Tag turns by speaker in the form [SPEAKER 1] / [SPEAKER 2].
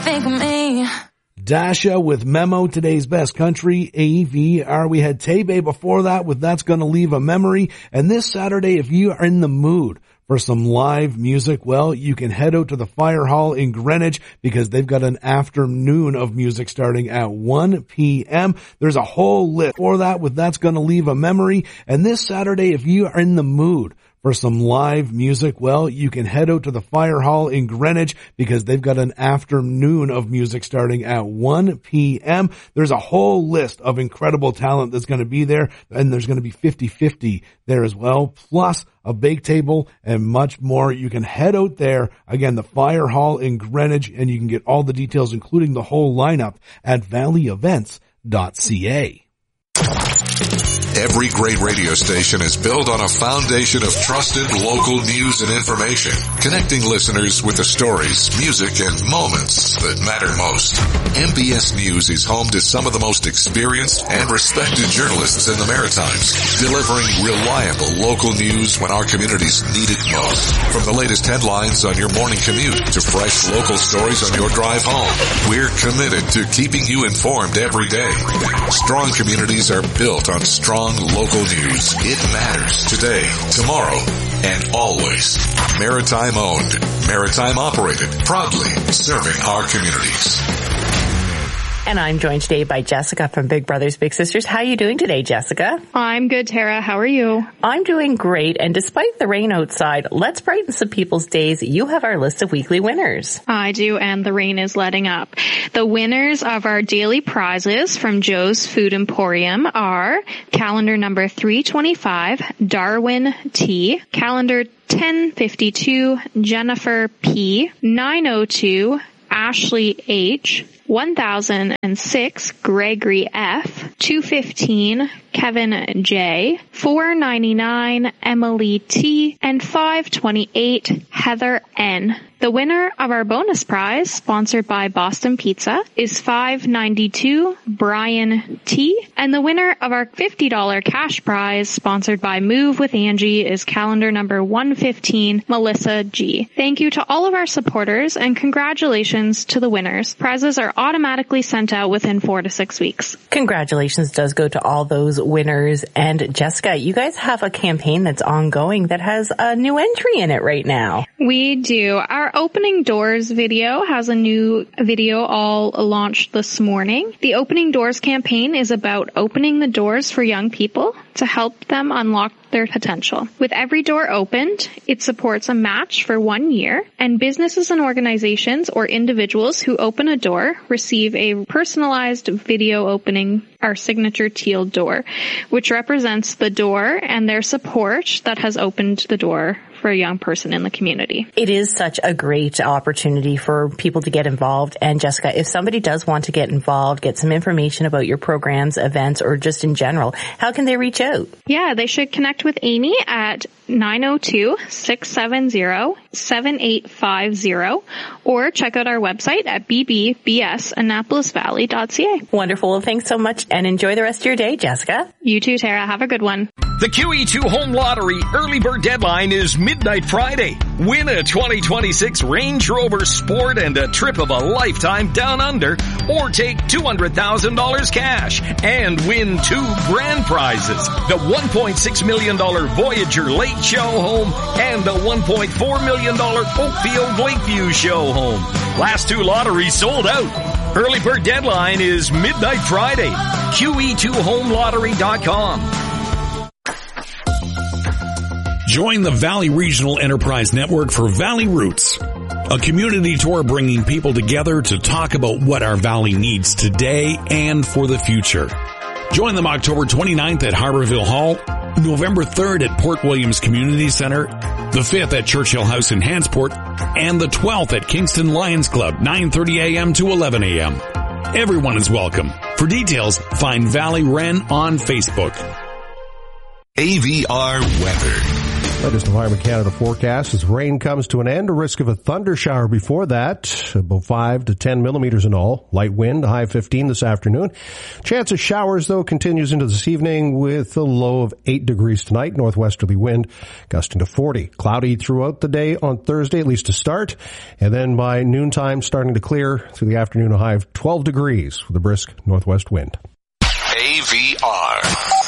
[SPEAKER 1] think of me.
[SPEAKER 2] Dasha with Memo, today's best country, AVR. We had Tebe before that with That's Gonna Leave a Memory. And this Saturday, if you are in the mood for some live music, well, you can head out to the Fire Hall in Greenwich because they've got an afternoon of music starting at 1 p.m. There's a whole list for that with That's Gonna Leave a Memory. And this Saturday, if you are in the mood for some live music, well, you can head out to the Fire Hall in Greenwich because they've got an afternoon of music starting at 1 p.m. There's a whole list of incredible talent that's going to be there, and there's going to be 50-50 there as well, plus a bake table and much more. You can head out there, again, the Fire Hall in Greenwich, and you can get all the details, including the whole lineup, at valleyevents.ca.
[SPEAKER 3] Every great radio station is built on a foundation of trusted local news and information, connecting listeners with the stories, music, and moments that matter most. MBS News is home to some of the most experienced and respected journalists in the Maritimes, delivering reliable local news when our communities need it most. From the latest headlines on your morning commute to fresh local stories on your drive home, we're committed to keeping you informed every day. Strong communities are built on strong local news. It matters today, tomorrow, and always. Maritime owned, maritime operated, proudly serving our communities.
[SPEAKER 4] And I'm joined today by Jessica from Big Brothers Big Sisters. How are you doing today, Jessica?
[SPEAKER 5] I'm good, Tara. How are you?
[SPEAKER 4] I'm doing great. And despite the rain outside, let's brighten some people's days. You have our list of weekly winners.
[SPEAKER 5] I do, and the rain is letting up. The winners of our daily prizes from Joe's Food Emporium are calendar number 325, Darwin T, calendar 1052, Jennifer P, 902, Ashley H, 1006, Gregory F, 215, Kevin J, 499, Emily T, and 528, Heather N. The winner of our bonus prize, sponsored by Boston Pizza, is $5.92, Brian T. And the winner of our $50 cash prize, sponsored by Move with Angie, is calendar number 115, Melissa G. Thank you to all of our supporters, and congratulations to the winners. Prizes are automatically sent out within 4 to 6 weeks.
[SPEAKER 4] Congratulations does go to all those winners. And Jessica, you guys have a campaign that's ongoing that has a new entry in it right now.
[SPEAKER 5] We do. Our Opening Doors video has a new video all launched this morning. The Opening Doors campaign is about opening the doors for young people to help them unlock their potential. With every door opened, it supports a match for 1 year, and businesses and organizations or individuals who open a door receive a personalized video opening, our signature teal door, which represents the door and their support that has opened the door for a young person in the community.
[SPEAKER 4] It is such a great opportunity for people to get involved. And Jessica, if somebody does want to get involved, get some information about your programs, events, or just in general, how can they reach out?
[SPEAKER 5] Yeah, they should connect with Amy at 902-670-7850 or check out our website at bbbsannapolisvalley.ca.
[SPEAKER 4] Wonderful. Well, thanks so much and enjoy the rest of your day, Jessica.
[SPEAKER 5] You too, Tara. Have a good one.
[SPEAKER 6] The QE2 Home Lottery early bird deadline is midnight Friday. Win a 2026 Range Rover Sport and a trip of a lifetime down under, or take $200,000 cash and win 2 grand prizes. The $1.6 million Voyager Lake Show Home and the $1.4 million Oakfield Lakeview Show Home. Last 2 lotteries sold out. Early bird deadline is midnight Friday. QE2HomeLottery.com.
[SPEAKER 7] Join the Valley Regional Enterprise Network for Valley Roots, a community tour bringing people together to talk about what our valley needs today and for the future. Join them October 29th at Harborville Hall, November 3rd at Port Williams Community Center, the 5th at Churchill House in Hansport, and the 12th at Kingston Lions Club, 9:30 a.m. to 11 a.m. Everyone is welcome. For details, find Valley Wren on Facebook.
[SPEAKER 3] AVR weather.
[SPEAKER 1] Latest Environment Canada forecast as rain comes to an end, a risk of a thunder shower before that, about 5 to 10 millimeters in all. Light wind, high 15 this afternoon. Chance of showers, though, continues into this evening with a low of 8 degrees tonight. Northwesterly wind gusting to 40. Cloudy throughout the day on Thursday, at least to start. And then by noontime, starting to clear through the afternoon, a high of 12 degrees with a brisk northwest wind.
[SPEAKER 3] AVR.